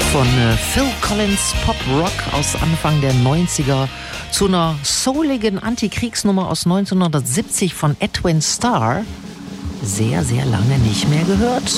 Von Phil Collins Pop-Rock aus Anfang der 90er zu einer souligen Antikriegsnummer aus 1970 von Edwin Starr. Sehr, sehr lange nicht mehr gehört.